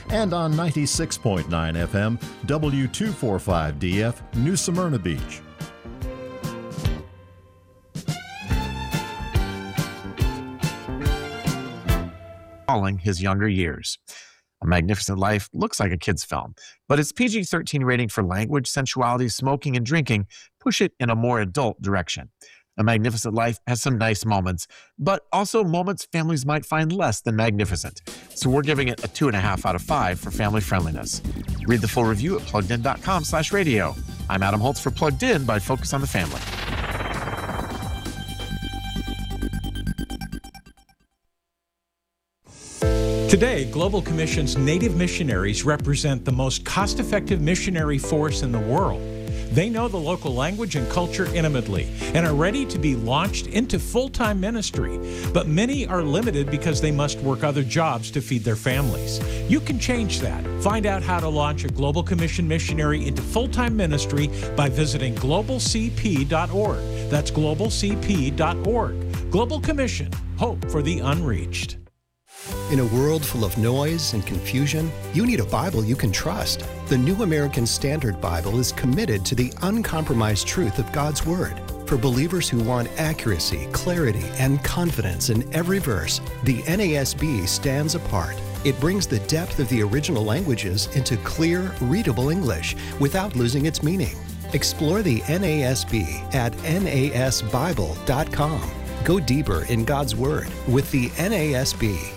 and on 96.9 FM, W245DF, New Smyrna Beach. Recalling his younger years. A Magnificent Life looks like a kid's film, but its PG-13 rating for language, sensuality, smoking, and drinking push it in a more adult direction. A Magnificent Life has some nice moments, but also moments families might find less than magnificent. So we're giving it a 2.5 out of 5 for family friendliness. Read the full review at pluggedin.com/radio. I'm Adam Holtz for Plugged In by Focus on the Family. Today, Global Commission's Native missionaries represent the most cost-effective missionary force in the world. They know the local language and culture intimately and are ready to be launched into full-time ministry. But many are limited because they must work other jobs to feed their families. You can change that. Find out how to launch a Global Commission missionary into full-time ministry by visiting globalcp.org. That's globalcp.org. Global Commission, hope for the unreached. In a world full of noise and confusion, you need a Bible you can trust. The New American Standard Bible is committed to the uncompromised truth of God's Word. For believers who want accuracy, clarity, and confidence in every verse, the NASB stands apart. It brings the depth of the original languages into clear, readable English without losing its meaning. Explore the NASB at nasbible.com. Go deeper in God's Word with the NASB.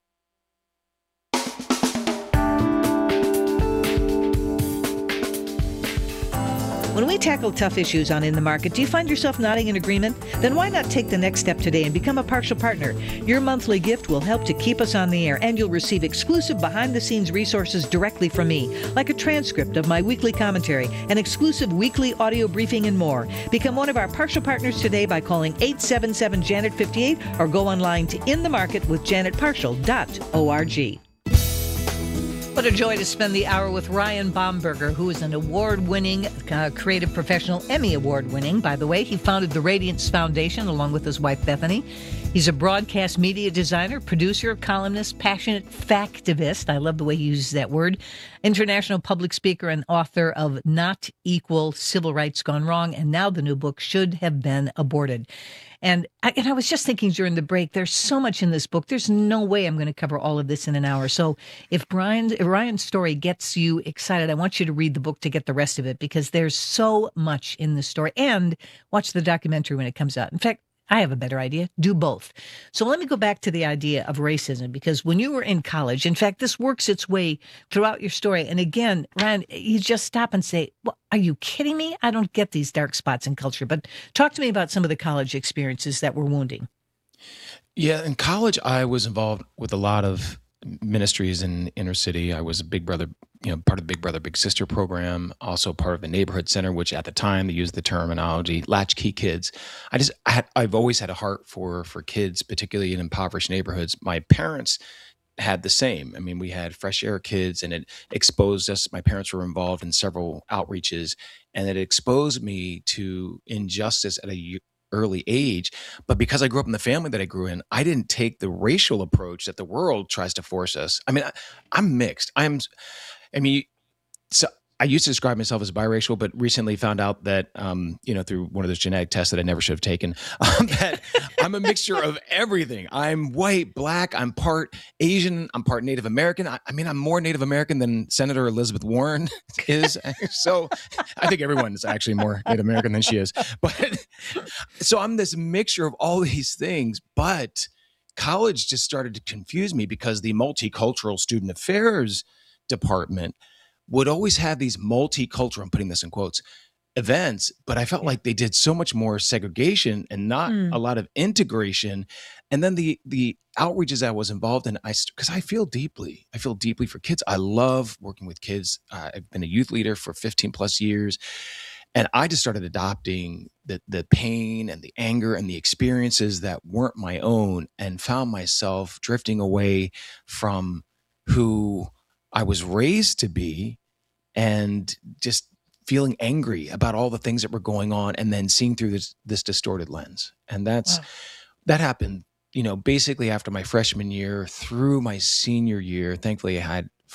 When we tackle tough issues on In the Market, do you find yourself nodding in agreement? Then why not take the next step today and become a partial partner? Your monthly gift will help to keep us on the air, and you'll receive exclusive behind-the-scenes resources directly from me, like a transcript of my weekly commentary, an exclusive weekly audio briefing, and more. Become one of our partial partners today by calling 877-JANET-58 or go online to inthemarketwithjanetpartial.org. What a joy to spend the hour with Ryan Baumberger, who is an award-winning creative professional, Emmy Award-winning, by the way. He founded the Radiance Foundation along with his wife, Bethany. He's a broadcast media designer, producer, columnist, passionate factivist. I love the way he uses that word. International public speaker and author of Not Equal: Civil Rights Gone Wrong, and now the new book, Should Have Been Aborted. And I was just thinking during the break, there's so much in this book. There's no way I'm going to cover all of this in an hour. So if Ryan's story gets you excited, I want you to read the book to get the rest of it, because there's so much in the story. And watch the documentary when it comes out. In fact, I have a better idea. Do both. So let me go back to the idea of racism, because when you were in college, in fact, this works its way throughout your story. And again, Ryan, you just stop and say, well, are you kidding me? I don't get these dark spots in culture. But talk to me about some of the college experiences that were wounding. Yeah, in college, I was involved with a lot of ministries in inner city. I was a Big Brother, part of the Big Brother Big Sister program, also part of the neighborhood center, which at the time they used the terminology latchkey kids. I've always had a heart for kids, particularly in impoverished neighborhoods. My parents had the same. I mean, we had Fresh Air Kids, and it exposed us. My parents were involved in several outreaches, and it exposed me to injustice at a early age. But because I grew up in the family that I grew in, I didn't take the racial approach that the world tries to force us. I mean, I'm mixed. So I used to describe myself as biracial, but recently found out that, through one of those genetic tests that I never should have taken, that I'm a mixture of everything. I'm white, black, I'm part Asian, I'm part Native American. I'm more Native American than Senator Elizabeth Warren is. So I think everyone is actually more Native American than she is. But so I'm this mixture of all these things, but college just started to confuse me because the multicultural student affairs department would always have these multicultural, I'm putting this in quotes, events, but I felt like they did so much more segregation and not a lot of integration. And then the outreaches I was involved in, because I feel deeply for kids. I love working with kids. I've been a youth leader for 15 plus years. And I just started adopting the pain and the anger and the experiences that weren't my own, and found myself drifting away from who I was raised to be, and just feeling angry about all the things that were going on, and then seeing through this distorted lens. And that happened, basically after my freshman year through my senior year. Thankfully I had